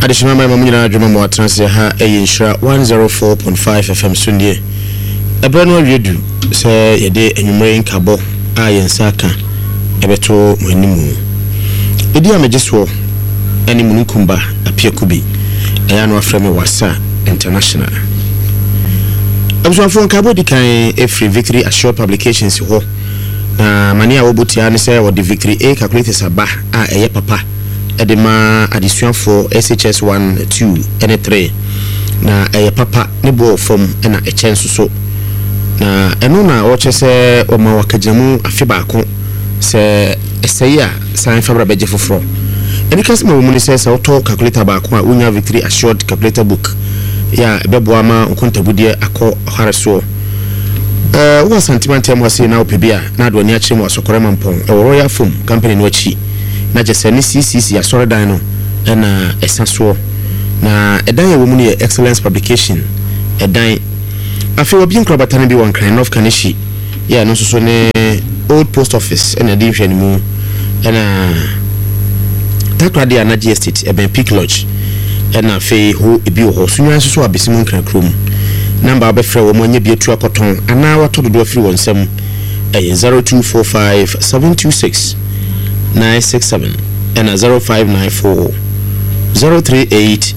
additional my mamma Juma mo transit ha Inshra 104.5 FM Sunday. A brand new redo say a day and you may cabo ayen saka ebeto mwenimu. Idia majeswo any munukumba appear kubi a annual frame wasa international. I was one from Cabo de Can a free victory assured publications ho na mania obutia say what the victory a calculated saba a papa. Edema addition for SHS 1, 2, and 3. Na papa nebo from na a chance so. Na enona oche se o ma wakajamu afibako se eseya san fabra beje foforo. Eni kasema wo muni se auto calculator ba ko a unya victory assured calculator book. Ya bebo ama okontabudie akọ hareso. Wo sentiment am wase na opebia na do ni akire mu asokore mampon. E Royal Foam company no achi. Na just any CCC asore dan no na esaso na edan ye wo mu ne excellence publication edan afi obi nkrobata bi won kan of kanishi ya no so ne old post office na di hwani mu na takrade anaji estate eben Peak Lodge na fe ho ebi ho so nwan so abesimu nkran krom number abefra wo mo nya bi etu akoton ana watodo afiri wonsam 0245 726 967 and 0594 038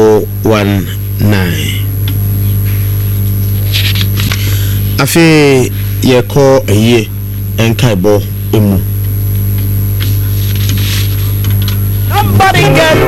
419. Afe ye call a year and kaibo emu. Somebody get